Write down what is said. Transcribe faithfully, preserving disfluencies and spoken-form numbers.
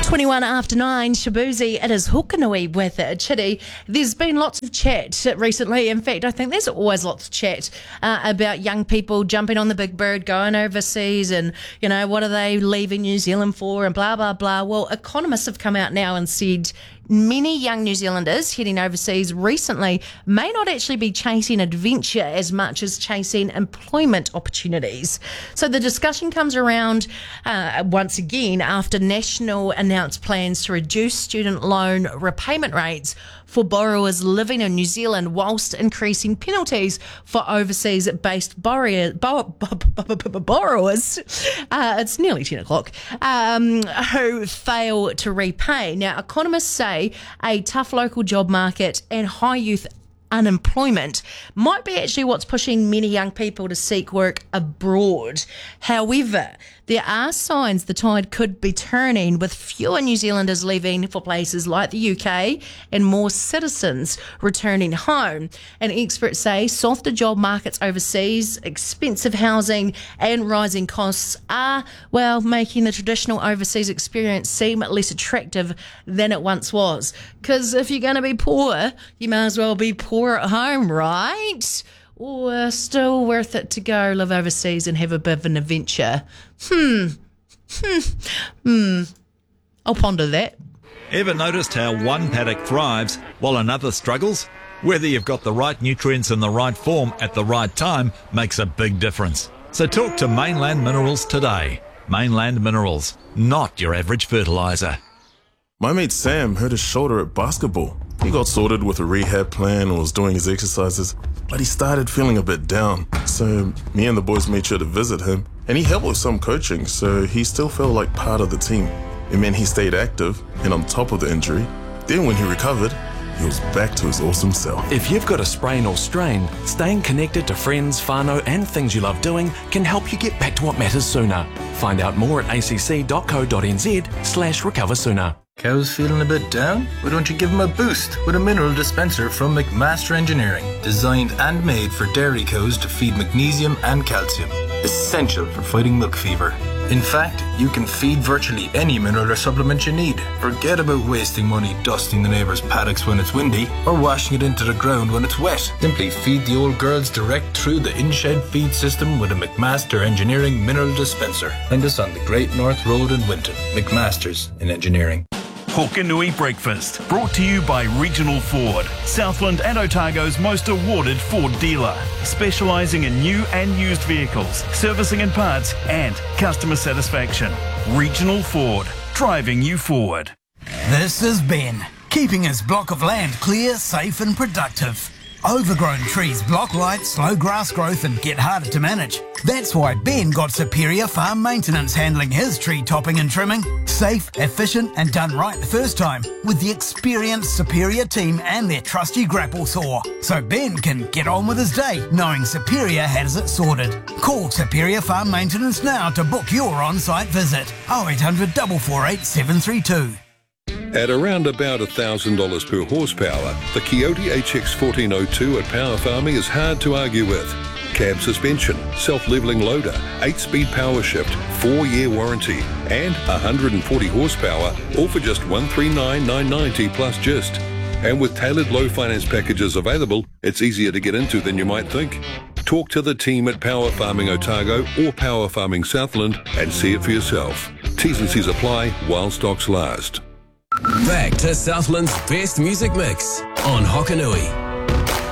twenty-one after nine, Shabuzi, it is Hokanui with uh, Chitty. There's been lots of chat recently. In fact, I think there's always lots of chat uh, about young people jumping on the big bird, going overseas, and, you know, what are they leaving New Zealand for, and blah, blah, blah. Well, economists have come out now and said many young New Zealanders heading overseas recently may not actually be chasing adventure as much as chasing employment opportunities. So the discussion comes around uh, once again after National announced plans to reduce student loan repayment rates for borrowers living in New Zealand whilst increasing penalties for overseas-based borrowers. Uh, it's nearly ten o'clock, um, who fail to repay. Now, economists say a tough local job market and high youth unemployment might be actually what's pushing many young people to seek work abroad. However, there are signs the tide could be turning, with fewer New Zealanders leaving for places like the U K and more citizens returning home. And experts say softer job markets overseas, expensive housing and rising costs are, well, making the traditional overseas experience seem less attractive than it once was. Because if you're going to be poor, you may as well be poor at home, right? Or still worth it to go live overseas and have a bit of an adventure? Hmm. Hmm. Hmm. I'll ponder that. Ever noticed how one paddock thrives while another struggles? Whether you've got the right nutrients in the right form at the right time makes a big difference. So talk to Mainland Minerals today. Mainland Minerals, not your average fertiliser. My mate Sam hurt his shoulder at basketball. He got sorted with a rehab plan and was doing his exercises, but he started feeling a bit down. So me and the boys made sure to visit him, and he helped with some coaching, so he still felt like part of the team. It meant he stayed active and on top of the injury. Then when he recovered, he was back to his awesome self. If you've got a sprain or strain, staying connected to friends, whānau and things you love doing can help you get back to what matters sooner. Find out more at acc.co.nz slash recover sooner. Cows feeling a bit down? Why don't you give them a boost with a mineral dispenser from McMaster Engineering, designed and made for dairy cows to feed magnesium and calcium, essential for fighting milk fever. In fact, you can feed virtually any mineral or supplement you need. Forget about wasting money dusting the neighbours' paddocks when it's windy or washing it into the ground when it's wet. Simply feed the old girls direct through the in-shed feed system with a McMaster Engineering mineral dispenser. Find us on the Great North Road in Winton. McMaster's in Engineering. Hokanui Breakfast, brought to you by Regional Ford, Southland and Otago's most awarded Ford dealer, specialising in new and used vehicles, servicing and parts, and customer satisfaction. Regional Ford, driving you forward. This is Ben, keeping his block of land clear, safe and productive. Overgrown trees block light, slow grass growth and get harder to manage. That's why Ben got Superior Farm Maintenance handling his tree topping and trimming. Safe, efficient and done right the first time with the experienced Superior team and their trusty grapple saw. So Ben can get on with his day knowing Superior has it sorted. Call Superior Farm Maintenance now to book your on-site visit. oh eight hundred, four four eight, seven three two. At around about one thousand dollars per horsepower, the Coyote H X fourteen oh two at Power Farming is hard to argue with. Cab suspension, self-leveling loader, eight-speed power shift, four-year warranty, and one hundred forty horsepower, all for just one hundred thirty-nine thousand nine hundred ninety dollars plus G I S T. And with tailored low finance packages available, it's easier to get into than you might think. Talk to the team at Power Farming Otago or Power Farming Southland and see it for yourself. T's and C's apply while stocks last. Back to Southland's best music mix on Hokanui.